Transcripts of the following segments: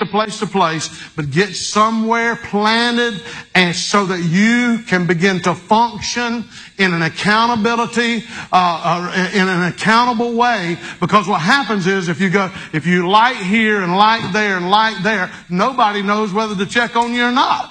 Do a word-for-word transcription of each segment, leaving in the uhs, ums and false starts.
to place to place, but get somewhere planted, and so that you can begin to function in an accountability, uh, uh, in an accountable way. Because what happens is, if you go, if you light here and light there and light there, nobody knows whether to check on you or not.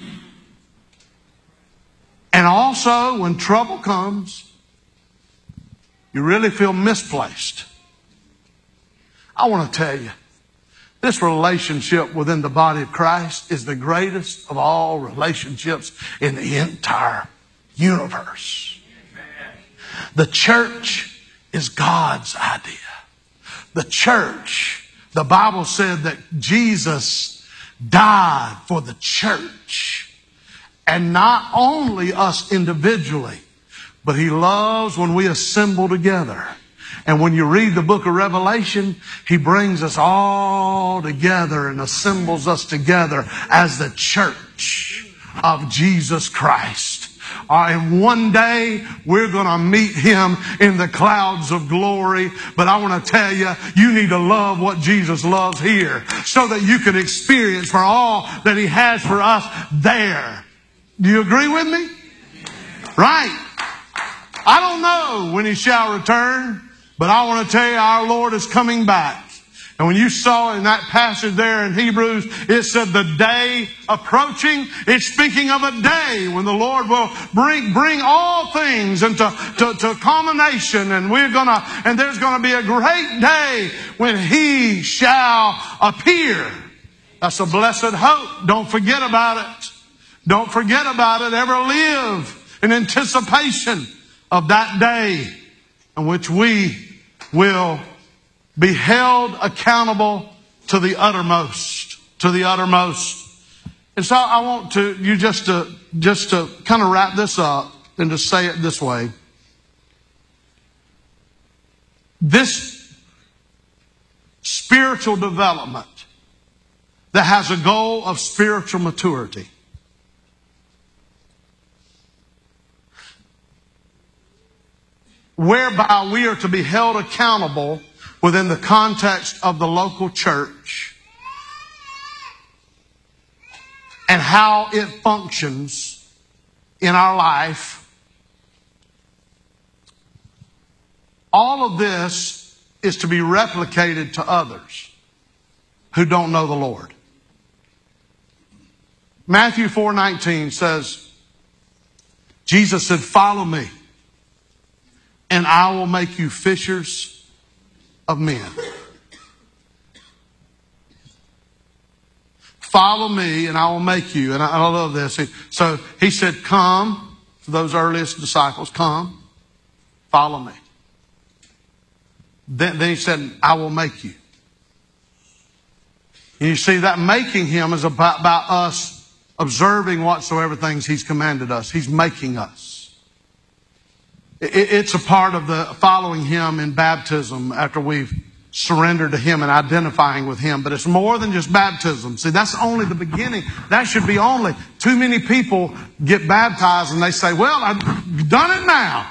And also, when trouble comes, you really feel misplaced. I want to tell you, this relationship within the body of Christ is the greatest of all relationships in the entire universe. The church is God's idea. The church, the Bible said that Jesus died for the church. And not only us individually, but He loves when we assemble together. And when you read the book of Revelation, He brings us all together and assembles us together as the church of Jesus Christ. Uh, and one day we're going to meet Him in the clouds of glory. But I want to tell you, you need to love what Jesus loves here so that you can experience for all that He has for us there. Do you agree with me? Right. I don't know when He shall return. But I want to tell you, our Lord is coming back. And when you saw in that passage there in Hebrews, it said the day approaching. It's speaking of a day when the Lord will bring bring all things into to, to culmination, and we're gonna and there's gonna be a great day when He shall appear. That's a blessed hope. Don't forget about it. Don't forget about it. Ever live in anticipation of that day in which we will be held accountable to the uttermost, to the uttermost. And so I want to, you just to, just to kind of wrap this up and to say it this way. This spiritual development that has a goal of spiritual maturity, whereby we are to be held accountable within the context of the local church and how it functions in our life. All of this is to be replicated to others who don't know the Lord. Matthew four nineteen says, Jesus said, "Follow me, and I will make you fishers of men." Follow me, and I will make you. And I, I love this. So He said, come, to those earliest disciples, come, follow me. Then, then He said, I will make you. And you see, that making Him is about, about us observing whatsoever things He's commanded us. He's making us. It's a part of the following Him in baptism after we've surrendered to Him and identifying with Him. But it's more than just baptism. See, that's only the beginning. That should be only. Too many people get baptized and they say, well, I've done it now.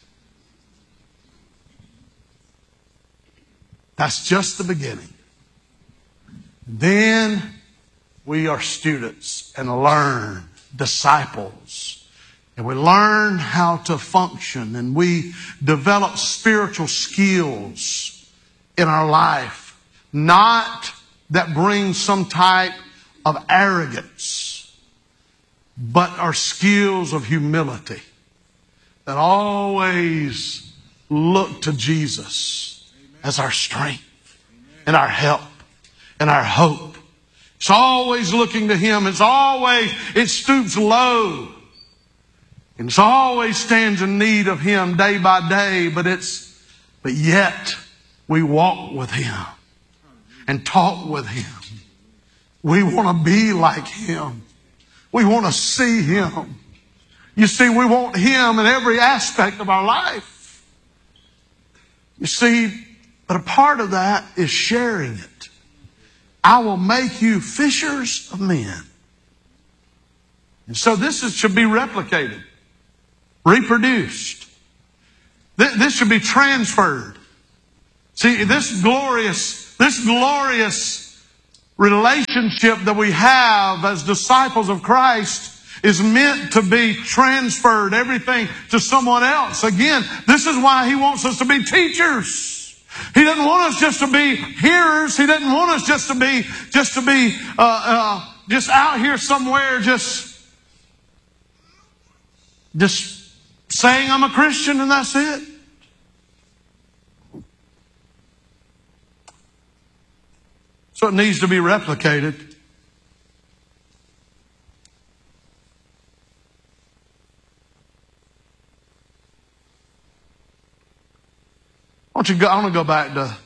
That's just the beginning. Then we are students and learn, disciples. And we learn how to function, and we develop spiritual skills in our life. Not that bring some type of arrogance, but are skills of humility that always look to Jesus as our strength and our help and our hope. It's always looking to Him. It's always, it stoops low. And it's always stands in need of Him day by day, but it's, but yet we walk with Him and talk with Him. We want to be like Him. We want to see Him. You see, we want Him in every aspect of our life. You see, but a part of that is sharing it. I will make you fishers of men. And so this is, should be replicated. Reproduced. This should be transferred. See, this glorious, this glorious relationship that we have as disciples of Christ is meant to be transferred, everything to someone else. Again, this is why He wants us to be teachers. He doesn't want us just to be hearers. He doesn't want us just to be, just to be, uh, uh, just out here somewhere, just, just saying I'm a Christian and that's it. So it needs to be replicated. I want you to go, I want to go back to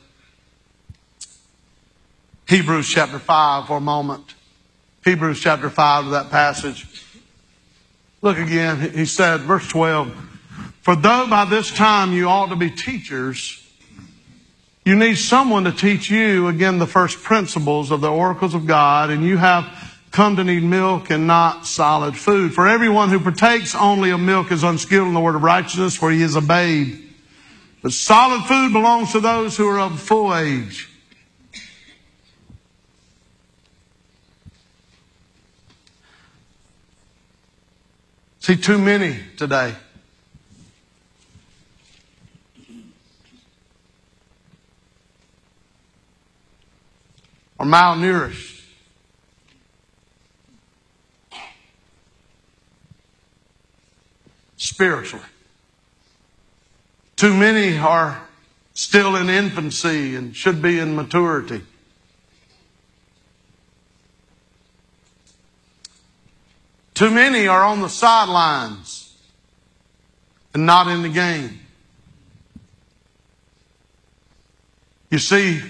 Hebrews chapter five for a moment. Hebrews chapter five to that passage. Look again. He said, verse twelve, for though by this time you ought to be teachers, you need someone to teach you, again, the first principles of the oracles of God, and you have come to need milk and not solid food. For everyone who partakes only of milk is unskilled in the word of righteousness, for he is a babe. But solid food belongs to those who are of full age. See, too many today are malnourished. Spiritually. Too many are still in infancy and should be in maturity. Too many are on the sidelines and not in the game. You see,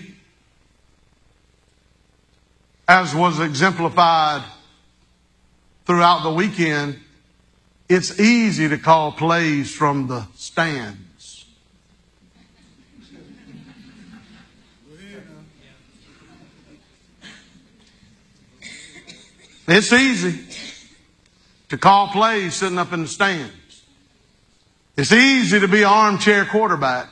as was exemplified throughout the weekend, it's easy to call plays from the stands. It's easy to call plays sitting up in the stands. It's easy to be an armchair quarterback.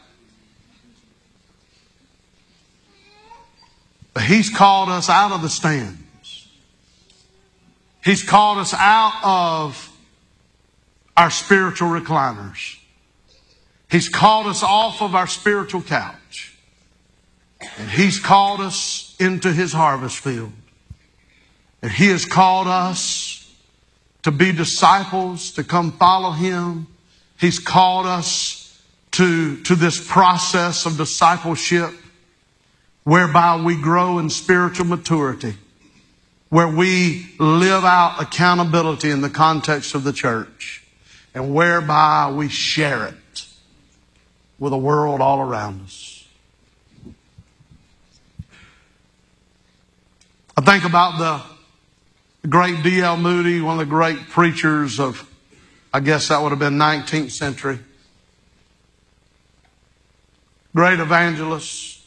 But He's called us out of the stands. He's called us out of our spiritual recliners. He's called us off of our spiritual couch. And He's called us into His harvest field. And He has called us to be disciples, to come follow Him. He's called us to, to this process of discipleship whereby we grow in spiritual maturity, where we live out accountability in the context of the church, and whereby we share it with the world all around us. I think about the great D L Moody, one of the great preachers of, I guess that would have been nineteenth century. Great evangelist.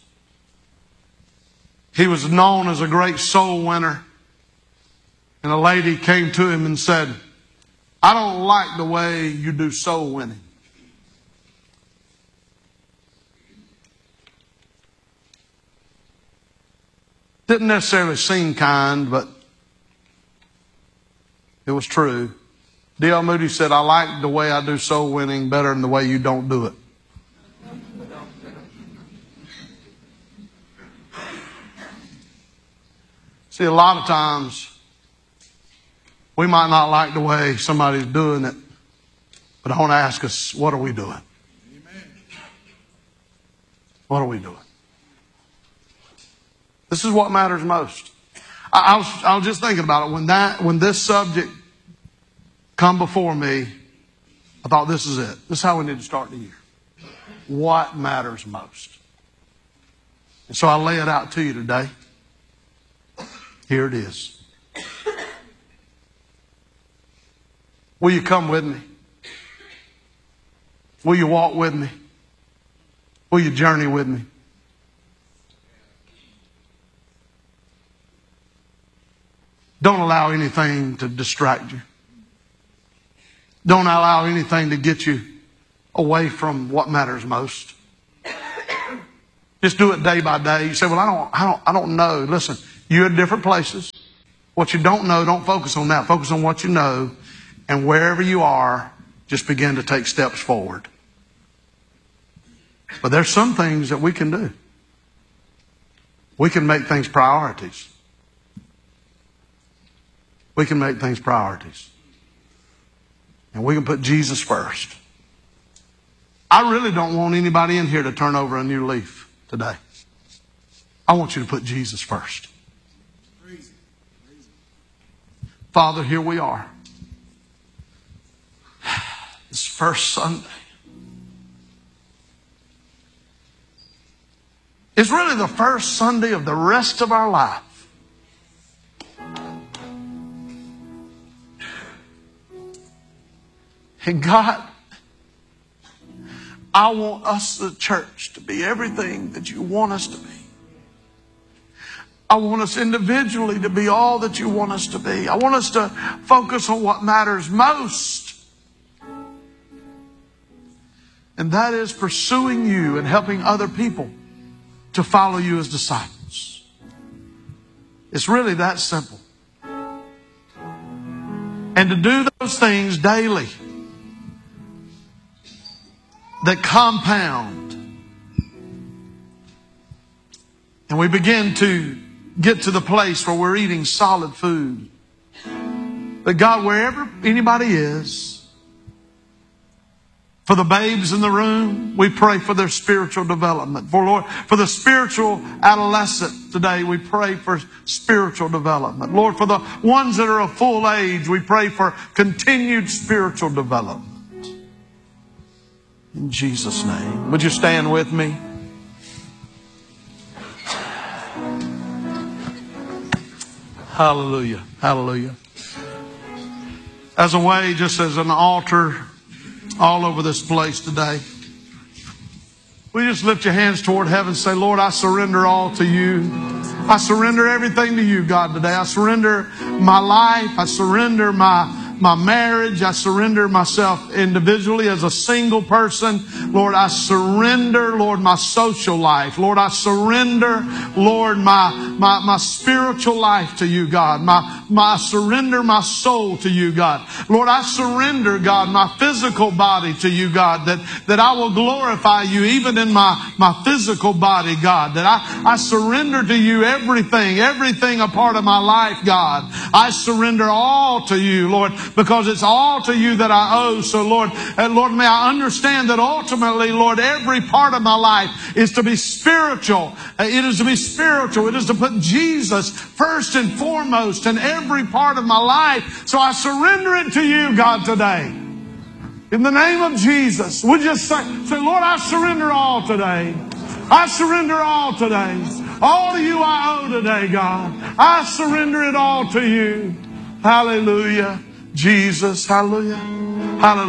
He was known as a great soul winner. And a lady came to him and said, I don't like the way you do soul winning. Didn't necessarily seem kind, but it was true. D L Moody said, I like the way I do soul winning better than the way you don't do it. See, a lot of times we might not like the way somebody's doing it, but I want to ask us, what are we doing? Amen. What are we doing? This is what matters most. I, I, was, I was just thinking about it. When that, when this subject come before me, I thought this is it. This is how we need to start the year. What matters most? And so I lay it out to you today. Here it is. Will you come with me? Will you walk with me? Will you journey with me? Don't allow anything to distract you. Don't allow anything to get you away from what matters most. Just do it day by day. You say, well, I don't, I don't, I don't know. Listen, You're at different places. What you don't know, don't focus on that. Focus on what you know. And wherever you are, just begin to take steps forward. But there's some things that we can do. We can make things priorities. We can make things priorities. And we can put Jesus first. I really don't want anybody in here to turn over a new leaf today. I want you to put Jesus first. Father, here we are. This first Sunday. It's really the first Sunday of the rest of our life. And God, I want us, the church, to be everything that you want us to be. I want us individually to be all that you want us to be. I want us to focus on what matters most. And that is pursuing you and helping other people to follow you as disciples. It's really that simple. And to do those things daily that compound. And we begin to get to the place where we're eating solid food. But God, wherever anybody is, for the babes in the room, we pray for their spiritual development. For Lord, for the spiritual adolescent today, we pray for spiritual development. Lord, for the ones that are of full age, we pray for continued spiritual development. In Jesus' name. Would you stand with me? Hallelujah. Hallelujah. As a way, just as an altar all over this place today, we just lift your hands toward heaven and say, Lord, I surrender all to you. I surrender everything to you, God, today. I surrender my life. I surrender my my marriage. I surrender myself individually as a single person. Lord, I surrender, Lord, my social life. Lord, I surrender, Lord, my my, my spiritual life to you, God. My, my I surrender my soul to you, God. Lord, I surrender, God, my physical body to you, God, that, that I will glorify you even in my, my physical body, God. That I, I surrender to you everything, everything a part of my life, God. I surrender all to you, Lord, because it's all to you that I owe. So, Lord, and Lord, may I understand that ultimately, Lord, every part of my life is to be spiritual. It is to be spiritual. It is to put Jesus first and foremost in every part of my life. So I surrender it to you, God, today. In the name of Jesus, would you say, say, Lord, I surrender all today. I surrender all today. All to you I owe today, God. I surrender it all to you. Hallelujah. Jesus, hallelujah. Hallelujah.